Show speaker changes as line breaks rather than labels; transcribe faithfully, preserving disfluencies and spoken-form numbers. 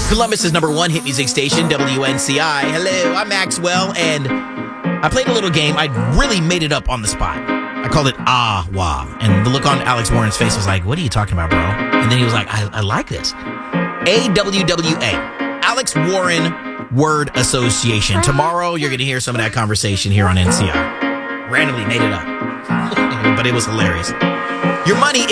Columbus's number one hit music station, W N C I. Hello, I'm Maxwell, and I played a little game. I really made it up on the spot. I called it Ah Wah, and the look on Alex Warren's face was like, what are you talking about, bro? And then he was like, I, I like this. A W W A, Alex Warren Word Association. Tomorrow, you're going to hear some of that conversation here on N C I. Randomly made it up, but it was hilarious. Your money